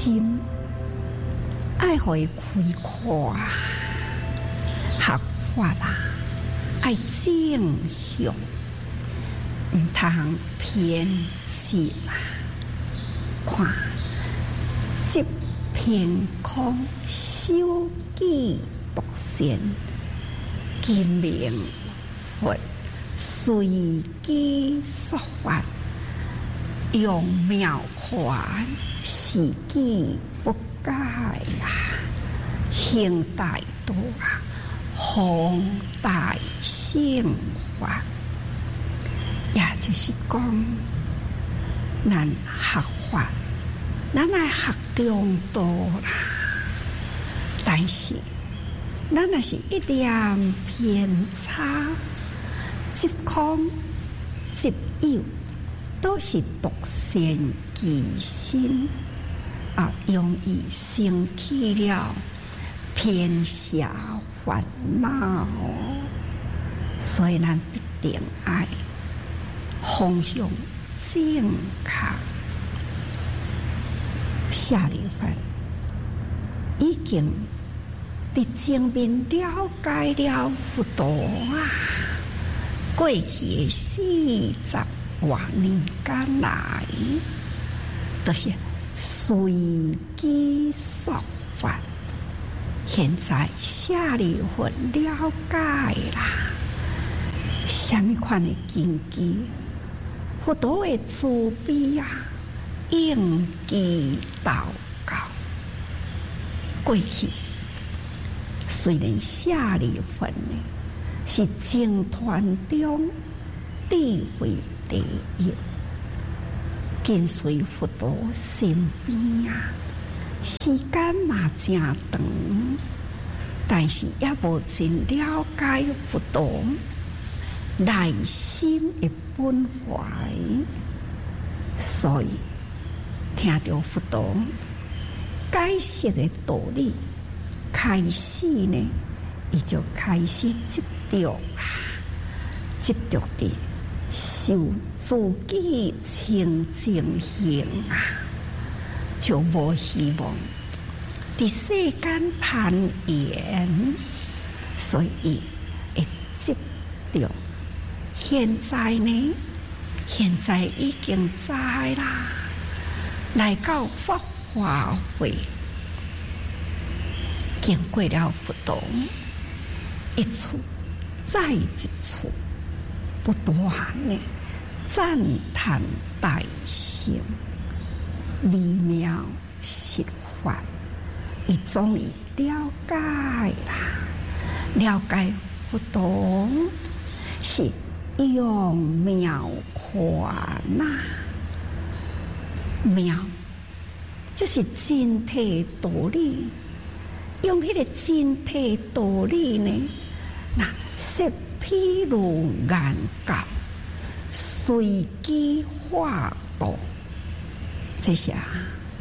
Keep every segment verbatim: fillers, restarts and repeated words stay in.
心，爱互伊开阔，学法啦，爱正向，毋通偏执啊！看即凭空修己独善，今明佛随机说法，用妙权是己不改啊！行大道啊，弘大乘法，也就是讲，咱学法，咱来学中道啦。但是，咱若是一念偏差，即空即有，都是独善其身啊，容易生起了偏邪烦恼，所以咱必定爱方向正确。舍利弗已经伫前面了解了佛陀啊，过去的四十多年间来，都、就是随机说法。现在舍利弗了解啦，什么款的根基？佛陀的慈悲啊，应机祷告。过去虽然舍利弗呢是僧团中智慧第一，跟随佛陀身边啊，时间嘛真长，但是也无真了解佛陀内心的本怀，所以听到佛陀解释的道理，开始呢，伊就开始执着啊，执着的受自己清净行啊，就无希望伫世间攀岩，所以会执着。现在呢，现在已经知啦，来到法华会，经过了佛陀一处再一处，不断的赞叹大乘微妙实法，伊终于了解啦，了解佛陀是用妙权呐，妙就是真谛道理，用迄个真谛道理呢，那说譬如眼教，随机化度，这些啊，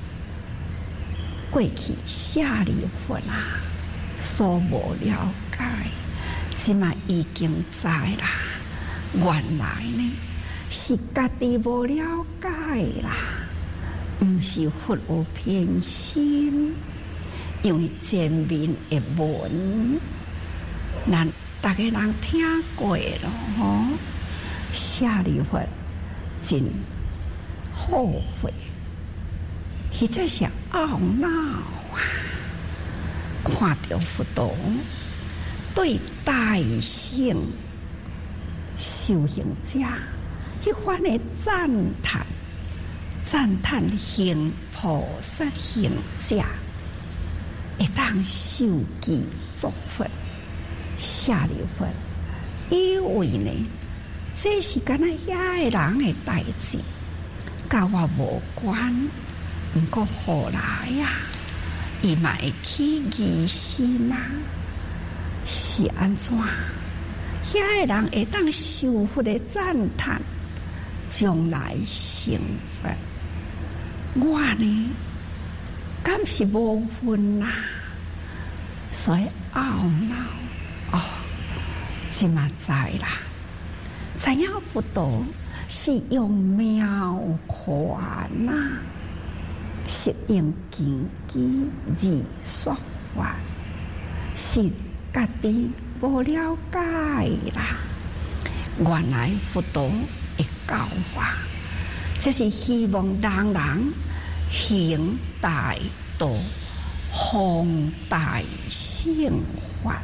过去舍利弗啊所无了解，即嘛已经知啦。原来呢是家己无了解啦，毋是佛有偏心，因为前面的文，咱大家人听过咯吼，舍利弗真后悔，或者是懊恼啊，看到佛陀对大乘修行者迄番的赞叹，赞叹行菩萨行者会当受记作佛。舍利弗以为呢，这是敢若遐个人的代志，甲我无关。毋过后来呀，伊嘛会起疑心啊，是安怎？遐个人会当受佛的赞叹，将来成佛。我呢，敢是无份呐，所以懊恼。哦，即嘛知啦，知影佛陀是用妙权呐， 适应根基而说法，是家己无了解啦。原来佛陀的教法，就是希望人人行大道，弘大乘法。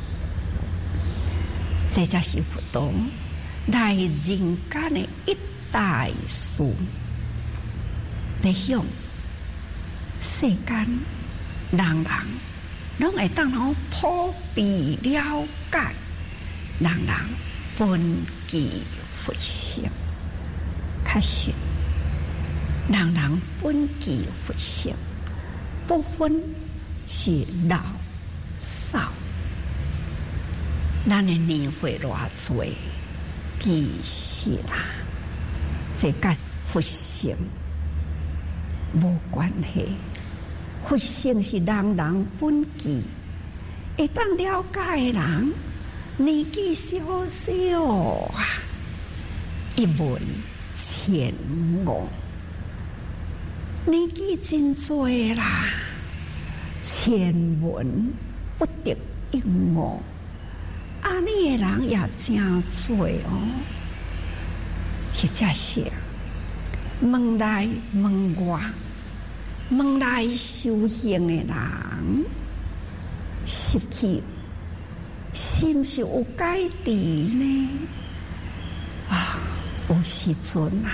这才是佛陀来人间的一大事，来向世间人人拢会当好普遍了解，人人本具佛性。确实，人人本具佛性，不分是老少。咱的年岁偌多，其实啦，这甲佛性无关系。佛性是人人本具，会当了解的人，年纪小小啊，一问千悟，年纪真多啦，千闻不得一悟。安尼的人也真多哦，迄才是门内门外，门内修行的人，失去心是有改变呢。啊，有时阵啊，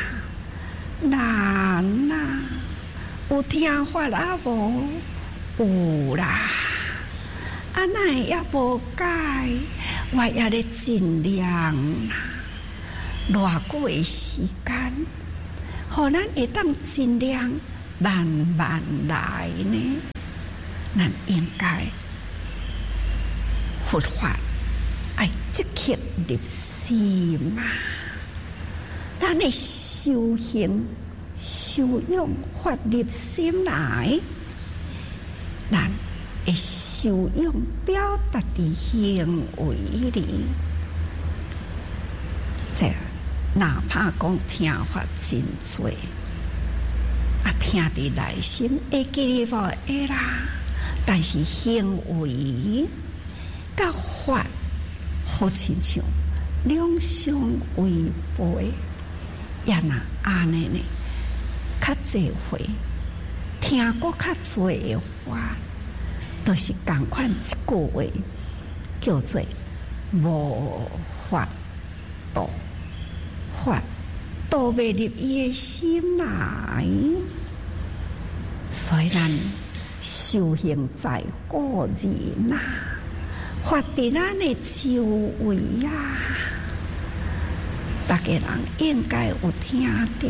难啊，有听法啊无？有啦。啊，那也无改，我也咧尽量啦。偌久的时间，互咱会当尽量慢慢来呢。咱应该佛法爱即刻入心嘛。咱的修行、修养法入心来，咱会修养表达伫行为里，这哪怕讲听法真多，啊听伫内心会记哩无会啦，但是行为甲法好亲像两相违背，也若安尼呢，较济回听过较多的话。都是共款一句话，叫做无法度，法度未入伊的心来。所以咱修行在个人呐，法伫咱的周围啊，大家人应该有听到，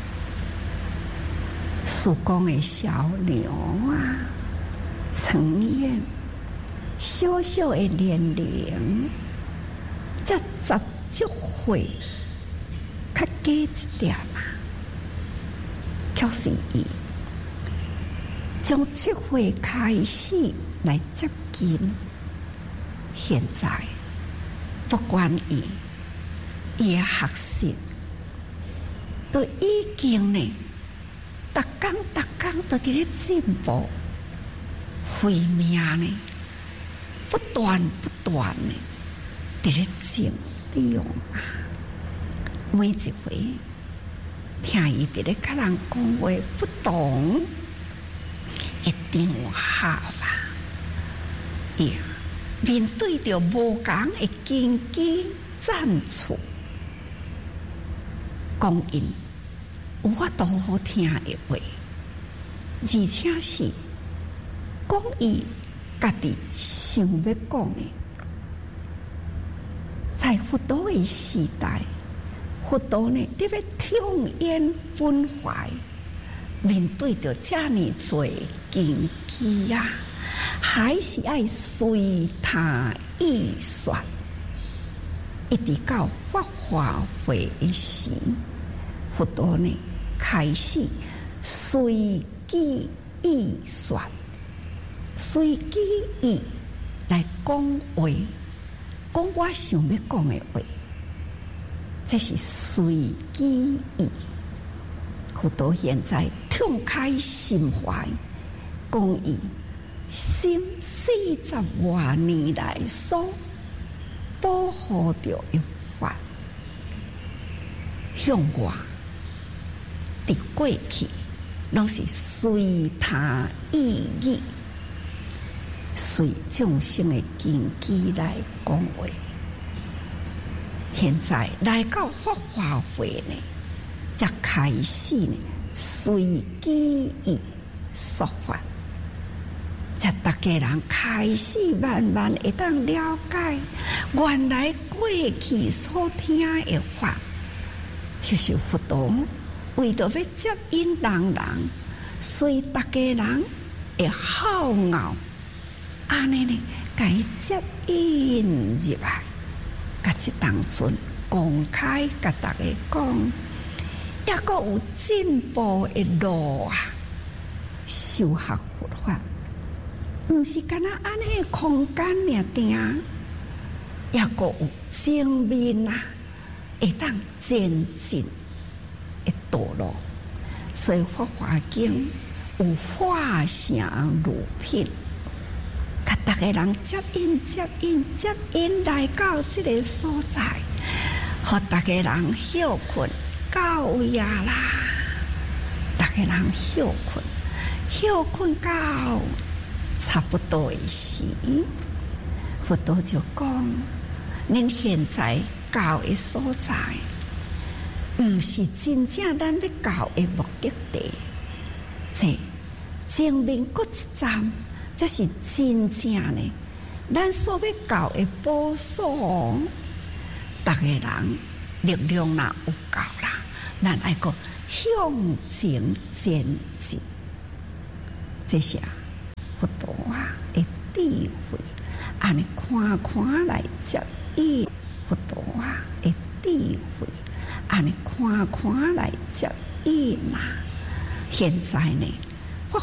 叔公的小牛啊。成燕小小的年龄，才十足岁，较加一点啊。却是伊从七岁开始来接近，现在不管伊伊的学习，都已经呢，逐工逐工都伫咧进步。慧命呢，不断不断呢，伫咧成长啊！每一回听伊伫咧甲人讲话不同的场合吧，伊面对着无共的根基赞处，讲因有法度好听的话，而且是。讲伊家己想要讲的，在佛陀的时代，佛陀呢特别痛怨分怀，面对着这么多根基啊，还是爱随他意说，一直到法华会的时，佛陀呢开始随机意说。随机意来讲话，讲我想要讲的话，这是随机意。佛陀现在敞开心怀，讲伊心四十多年来所保护着的法，向我伫过去拢是随他意义，随众生的根基来讲话。现在来到法华会呢，才开始呢，随机意说法，才大家人开始慢慢会当了解，原来过去所听的法，就是佛陀为着要接引人人，随大家人会好傲，安尼呢，甲伊接引入来。甲即当阵公开甲大家讲，抑阁有进步的路啊！修学佛法，毋是干那安尼空间尔定，抑阁有正面啊，会当前进的道路。所以《法华经》有化成如品。甲大家人接引、接引、接引来到这个所在，互大家人休困到夜啦。大家人休困，休困到差不多的时，佛陀就讲：恁现在到的所在，毋是真正咱要到的目的地，这前面搁一站。这是真正的，咱所要到的宝所，大家人力量若有够啦，咱爱个向前前进。这是佛陀啊的智慧，安尼看看来接引佛陀啊的智慧，安尼看看来接引啊。现在呢？